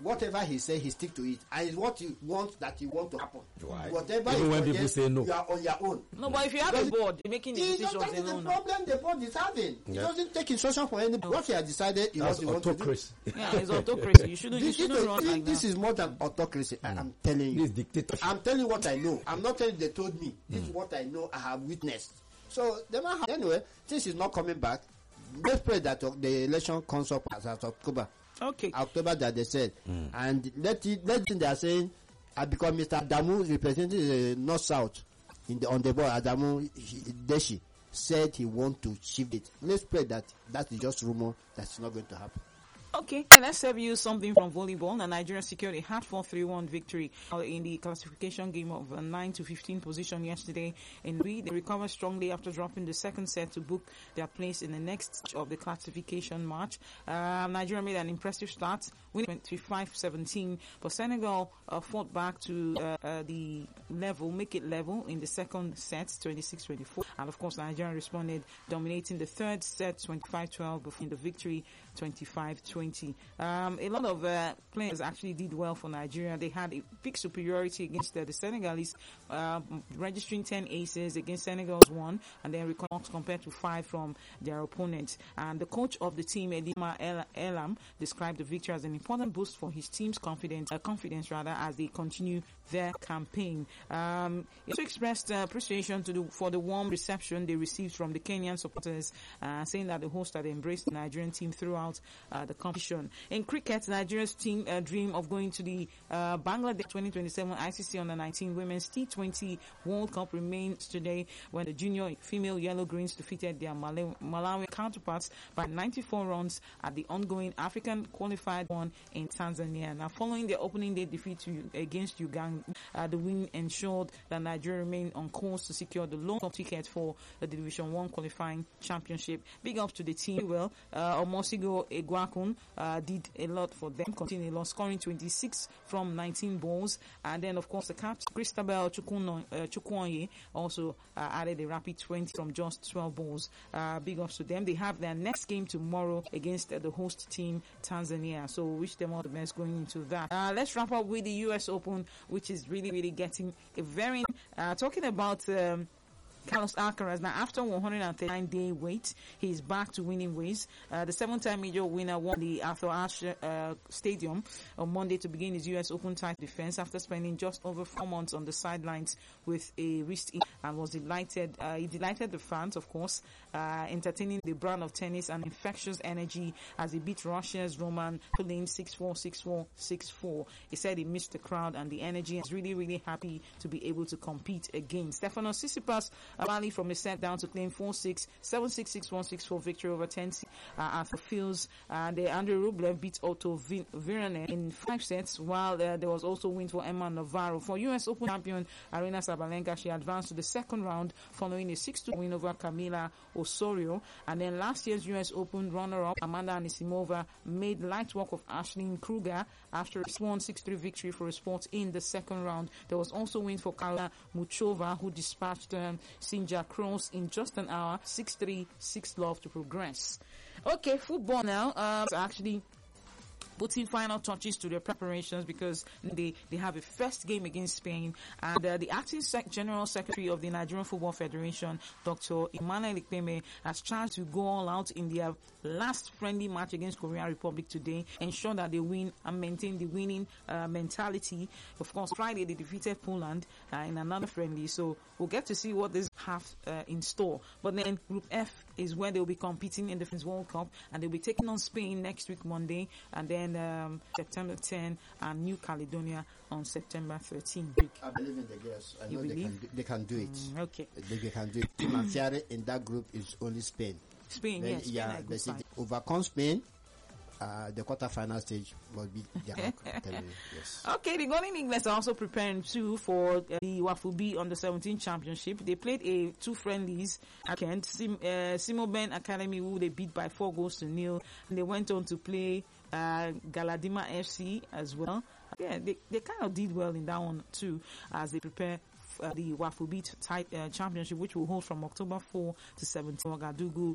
whatever he say, he stick to it, and it's what you want that you want to happen. Right. Whatever even when you people say no, you are on your own. No, but if you have a board making the decisions that is the alone, problem the board is having. He doesn't take instruction from anybody. What he has decided is what he wants to do. yeah, it's autocracy. You shouldn't run like This that. is more than autocracy. I'm telling you. this dictatorship. I'm telling you what I know. I'm not telling you they told me. This is what I know. I have witnessed. So anyway, since he's not coming back, let's pray that the election comes up as October. Okay. October that they said, and let's they are saying, because Mr. Adamu representing the North South on the board, Adamu Deshi said he want to shift it. Let's pray that is just rumor. That's not going to happen. Okay, let's serve you something from volleyball. The Nigeria secured a hard 4-3-1 victory in the classification game of 9-15 position yesterday. They recovered strongly after dropping the second set to book their place in the next of the classification match. Nigeria made an impressive start, winning 25-17, but Senegal fought back to make it level in the second set, 26-24. And of course, Nigeria responded, dominating the third set, 25-12, before the victory, 25-20. A lot of players actually did well for Nigeria. They had a big superiority against the Senegalese, registering 10 aces against Senegal's 1, and then records compared to 5 from their opponents. And the coach of the team, Edima Elam, described the victory as an important boost for his team's confidence as they continue their campaign. He also expressed appreciation for the warm reception they received from the Kenyan supporters, saying that the host had embraced the Nigerian team throughout the competition. In cricket, Nigeria's team dream of going to the Bangladesh 2027 ICC Under-19 Women's T20 World Cup remains today when the junior female Yellow Greens defeated their Malawi counterparts by 94 runs at the ongoing African Qualified One in Tanzania. Now, following their opening day defeat against Uganda, the win ensured that Nigeria remained on course to secure the long-term ticket for the Division 1 qualifying championship. Big up to the team. Well, Omosigo Egwakun did a lot for them, continuing scoring 26 from 19 balls. And then, of course, the captain, Christabel Chukwuonye, also added a rapid 20 from just 12 balls. Big ups to them. They have their next game tomorrow against the host team, Tanzania. So wish them all the best going into that. Let's wrap up with the US Open, which is really, really getting a very... talking about... Carlos Alcaraz, now after 139-day wait, he's back to winning ways. The 7-time major winner won the Arthur Ashe Stadium on Monday to begin his U.S. Open title defense after spending just over 4 months on the sidelines with a wrist injury, and was delighted. He delighted the fans, of course, entertaining the brand of tennis and infectious energy as he beat Russia's Roman Polin 6-4, 6-4, 6-4. He said he missed the crowd and the energy and is really, really happy to be able to compete again. Stefanos Tsitsipas rallied from a set down to claim 4-6, 7-6, 6-1, 6-4 victory over Tennessee after fields. The Andrei Rublev beat Otto Viranen in 5 sets, while there was also win for Emma Navarro. For U.S. Open champion Aryna Sabalenka, she advanced to the second round following a 6-2 win over Camila Osorio. And then last year's U.S. Open runner-up Amanda Anisimova made light work of Ashlyn Kruger after a 6-1, 6-3 victory for a spot in the second round. There was also win for Karla Muchova, who dispatched Sinja Kroos in just an hour, 6-3, 6-love to progress. Okay, football now. Actually putting final touches to their preparations because they have a first game against Spain, and the acting General Secretary of the Nigerian Football Federation, Dr. Emmanuel Ikpeme, has charged to go all out in their last friendly match against Korean Republic today, ensure that they win and maintain the winning mentality. Of course, Friday they defeated Poland in another friendly, so we'll get to see what this have in store. But then Group F is where they'll be competing in the FIFA World Cup, and they'll be taking on Spain next week Monday, and then September 10 and New Caledonia on September 13. I believe in the girls. I know they can do it. Okay. They can do it. Team Afiare in that group is only Spain. Spain, then, yes. Yeah, Spain they say they overcome Spain. The quarter-final stage must be their yes. Okay, the Golden Eagles are also preparing too for the Wafubi Under-17 Championship. They played 2 friendlies against Simoben Academy, who they beat by 4-0, and they went on to play Galadima FC as well. Yeah, they kind of did well in that one too, as they prepare the Wafubi Championship, which will hold from October 4 to 17. Ouagadougou